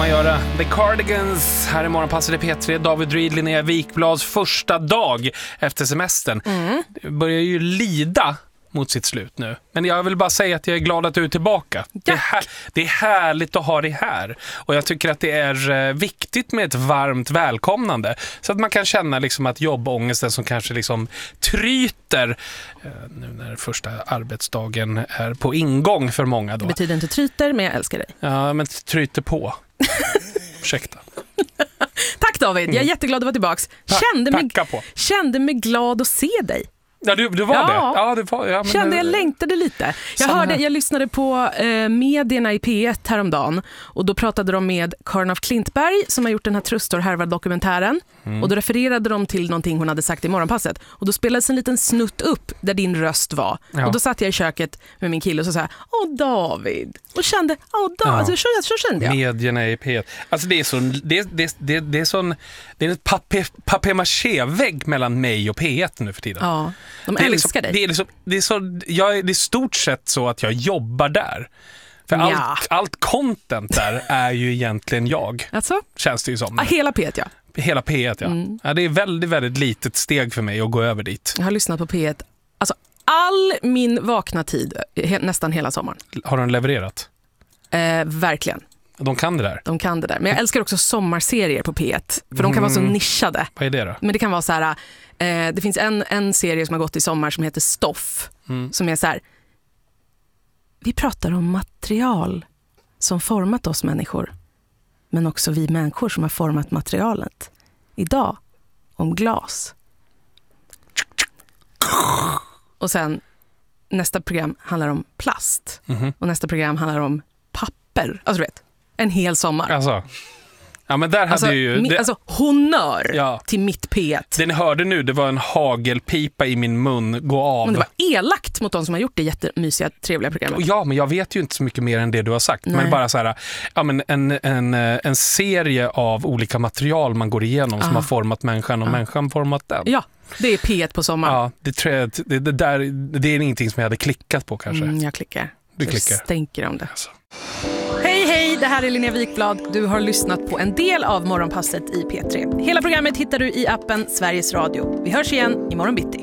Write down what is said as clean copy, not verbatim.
man göra. The Cardigans här i morgonpasset i P3. David Reed, Linnea Wikblads första dag efter semestern. Det börjar ju lida mot sitt slut nu. Men jag vill bara säga att jag är glad att du är tillbaka. Det är härligt att ha dig här. Och jag tycker att det är viktigt med ett varmt välkomnande. Så att man kan känna liksom att jobbångesten som kanske liksom tryter nu när första arbetsdagen är på ingång för många då. Det betyder inte tryter, men jag älskar dig. Ja, men tryter på. Ursäkta. Tack David, jag är jätteglad att vara tillbaka. Kände mig glad att se dig. Ja, du var det. Ja, det var, ja, men kände jag längtade lite. Jag lyssnade på medierna i P1 häromdagen och då pratade de med Karin af Klintberg som har gjort den här Trustor Härvad-dokumentären och då refererade de till någonting hon hade sagt i morgonpasset och då spelades en liten snutt upp där din röst var. Ja. Och då satt jag i köket med min kille och så sa David och kände, David, så kände jag. Medierna i P1. Alltså det är ett papier-maché-vägg mellan mig och P1 nu för tiden. Ja. De älskar dig. Det är stort sett så att jag jobbar där. För allt content där är ju egentligen jag. Alltså? Känns det ju som. Hela P1, ja. Hela P1, ja. Ja. Det är väldigt, väldigt litet steg för mig att gå över dit. Jag har lyssnat på P1. Alltså, all min vakna tid, nästan hela sommaren. Har de levererat? Verkligen. De kan det där. De kan det där. Men jag älskar också sommarserier på P1. För de kan vara så nischade. Vad är det då? Men det kan vara så här... det finns en serie som har gått i sommar som heter Stoff. Som är så här... Vi pratar om material som format oss människor. Men också vi människor som har format materialet. Idag om glas. Och sen nästa program handlar om plast. Och nästa program handlar om papper. Alltså du vet, en hel sommar. Alltså. Ja, men där hade ju... honör till mitt P1. Det ni hörde nu, det var en hagelpipa i min mun gå av. Men det var elakt mot de som har gjort det jättemysiga, trevliga programmet. Ja, men jag vet ju inte så mycket mer än det du har sagt. Nej. Men bara så här, en serie av olika material man går igenom som har format människan och människan format den. Ja, det är P1 på sommaren. Ja, det är ingenting som jag hade klickat på kanske. Jag klickar. Du klickar. Stänker om det. Alltså. Hej, det här är Linnea Wikblad. Du har lyssnat på en del av morgonpasset i P3. Hela programmet hittar du i appen Sveriges Radio. Vi hörs igen imorgon bitti.